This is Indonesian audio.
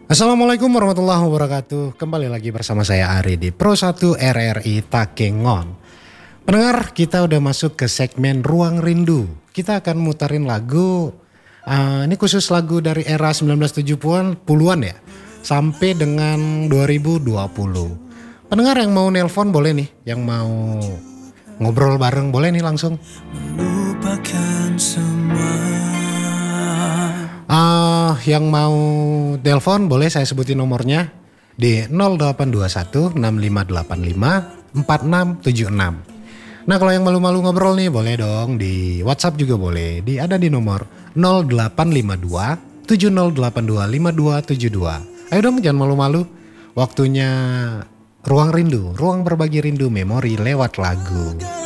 Assalamualaikum warahmatullahi wabarakatuh. Kembali lagi bersama saya Ari di Pro 1 RRI Takengon. Pendengar, kita udah masuk ke segmen Ruang Rindu. Kita akan muterin lagu, ini khusus lagu dari era 1970-an ya, sampai dengan 2020. Pendengar yang mau nelpon boleh nih, yang mau ngobrol bareng boleh nih langsung. Melupakan semua. Yang mau telepon boleh saya sebutin nomornya di 0821 6585 4676. Nah kalau yang malu-malu ngobrol nih boleh dong di WhatsApp juga boleh. Ada di nomor 0852 7082 5272. Ayo dong jangan malu-malu. Waktunya Ruang Rindu, ruang berbagi rindu memori lewat lagu.